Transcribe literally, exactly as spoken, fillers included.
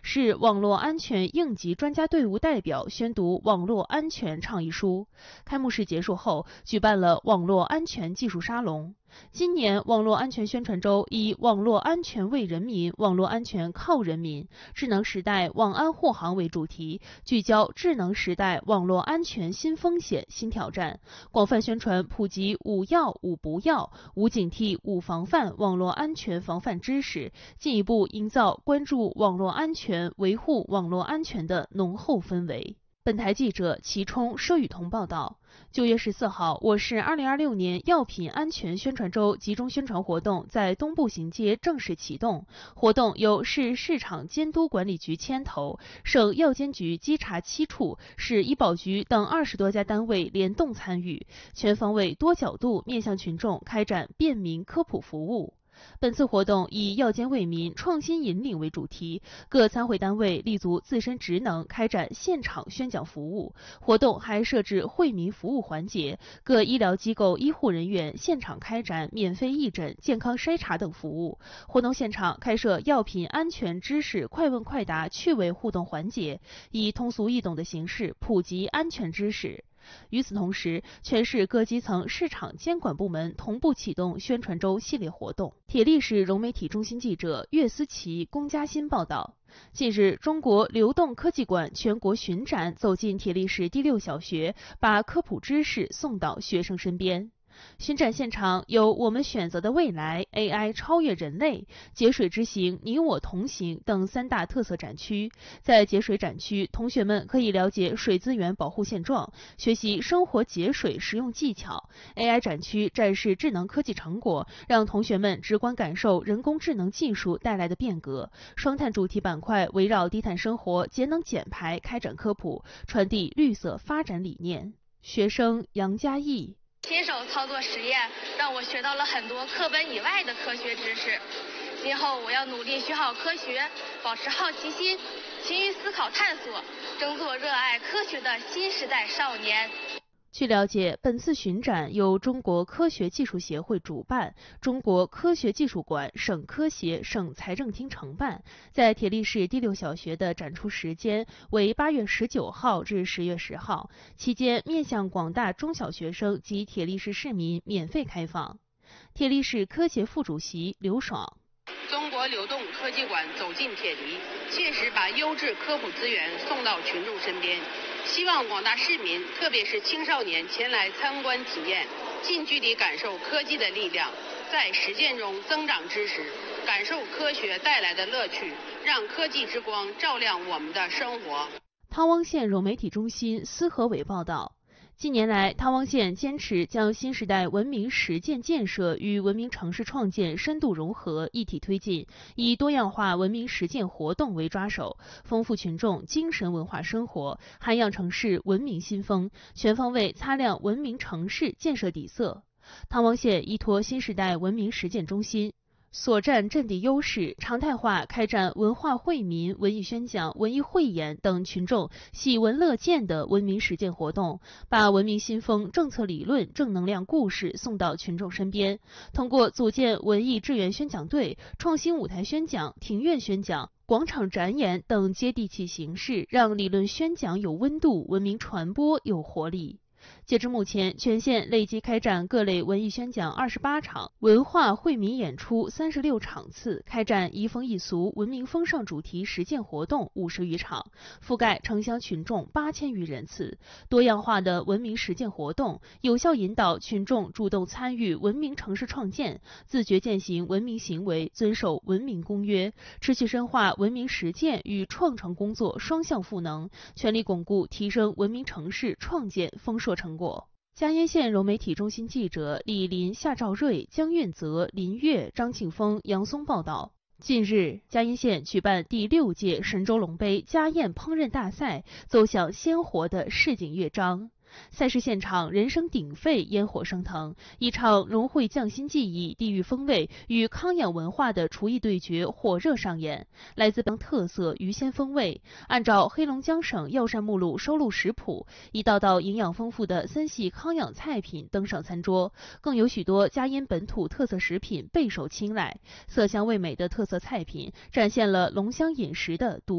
市网络安全应急专家队伍代表宣读网络安全倡议书。开幕式结束后，举办了网络安全技术沙龙。今年网络安全宣传周以“网络安全为人民，网络安全靠人民，智能时代网安护航”为主题，聚焦智能时代网络安全新风险、新挑战，广泛宣传普及五要五不要、无警惕五防范网络安全防范知识，进一步营造关注网络安全、维护网络安全的浓厚氛围。本台记者齐冲、佘雨桐报道。九月十四号，我市二零二六年药品安全宣传周集中宣传活动在东部行街正式启动。活动由市市场监督管理局牵头，省药监局稽查七处、市医保局等二十多家单位联动参与，全方位、多角度面向群众开展便民科普服务。本次活动以药监为民、创新引领为主题，各参会单位立足自身职能，开展现场宣讲服务。活动还设置惠民服务环节，各医疗机构医护人员现场开展免费义诊、健康筛查等服务。活动现场开设药品安全知识快问快答趣味互动环节，以通俗易懂的形式普及安全知识。与此同时，全市各基层市场监管部门同步启动宣传周系列活动。铁力市融媒体中心记者岳思琪、龚嘉欣报道。近日，中国流动科技馆全国巡展走进铁力市第六小学，把科普知识送到学生身边。巡展现场有我们选择的未来、A I 超越人类、节水之行你我同行等三大特色展区。在节水展区，同学们可以了解水资源保护现状，学习生活节水实用技巧。A I 展区展示智能科技成果，让同学们直观感受人工智能技术带来的变革。双碳主题板块围绕低碳生活、节能减排开展科普，传递绿色发展理念。学生杨佳艺。 亲手操作实验，让我学到了很多课本以外的科学知识。今后我要努力学好科学，保持好奇心，勤于思考探索，争做热爱科学的新时代少年。 据了解，本次巡展由中国科学技术协会主办，中国科学技术馆、省科协、省财政厅承办。在铁力市第六小学的展出时间为八月十九号至十月十号，期间面向广大中小学生及铁力市市民免费开放。铁力市科协副主席刘爽。 中国流动科技馆走进铁力，切实把优质科普资源送到群众身边。希望广大市民，特别是青少年前来参观体验，近距离感受科技的力量，在实践中增长知识，感受科学带来的乐趣，让科技之光照亮我们的生活。 汤汪县融媒体中心司和伟报道。近年来，汤汪县坚持将新时代文明实践建设与文明城市创建深度融合，一体推进，以多样化文明实践活动为抓手，丰富群众精神文化生活，涵养城市文明新风，全方位擦亮文明城市建设底色。汤汪县依托新时代文明实践中心所占阵地优势，常态化开展文化惠民、文艺宣讲、文艺汇演等群众喜闻乐见的文明实践活动，把文明新风、政策理论、正能量故事送到群众身边。通过组建文艺志愿宣讲队、创新舞台宣讲、庭院宣讲、广场展演等接地气形式，让理论宣讲有温度，文明传播有活力。截至目前，全县累计开展各类文艺宣讲二十八场，文化惠民演出三十六场次，开展移风易俗、文明风尚主题实践活动五十余场，覆盖城乡群众八千余人次。多样化的文明实践活动，有效引导群众主动参与文明城市创建，自觉践行文明行为，遵守文明公约，持续深化文明实践与创城工作双向赋能，全力巩固提升文明城市创建丰硕成果。嘉烟县融媒体中心记者李林、夏兆瑞、江运泽、林月、张庆峰、杨松报道。近日，嘉烟县举办第六届神州龙杯家宴烹饪大赛，走向鲜活的市井乐章。赛事现场人声鼎沸，烟火升腾，一场融汇匠心技艺、地域风味与康养文化的厨艺对决火热上演。来自本特色鱼鲜风味，按照黑龙江省药膳目录收录食谱，一道道营养丰富的森系康养菜品登上餐桌，更有许多嘉烟本土特色食品备受青睐。色香味美的特色菜品，展现了龙乡饮食的独